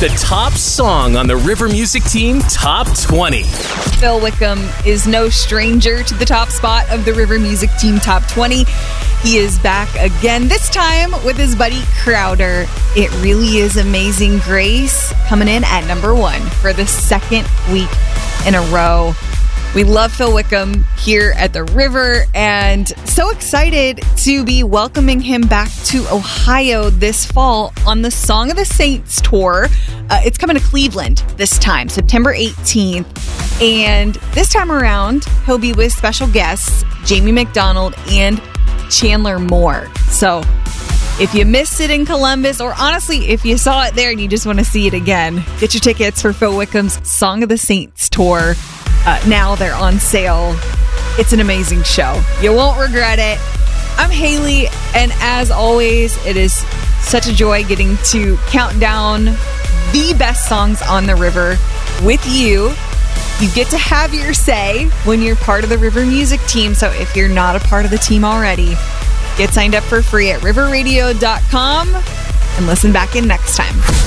the top song on the River Music Team Top 20. Phil Wickham is no stranger to the top spot of the River Music Team Top 20. He is back again, this time with his buddy Crowder. It Really Is Amazing Grace, coming in at number 1 for the second week in a row. We love Phil Wickham here at the River and so excited to be welcoming him back to Ohio this fall on the Song of the Saints tour. It's coming to Cleveland this time, September 18th. And this time around, he'll be with special guests Jamie McDonald and Chandler Moore. So if you missed it in Columbus, or honestly, if you saw it there and you just want to see it again, get your tickets for Phil Wickham's Song of the Saints tour. Now they're on sale. It's an amazing show. You won't regret it. I'm Haley, and as always, it is such a joy getting to count down the best songs on the river with you. You get to have your say when you're part of the River Music Team, so if you're not a part of the team already, get signed up for free at riverradio.com and listen back in next time.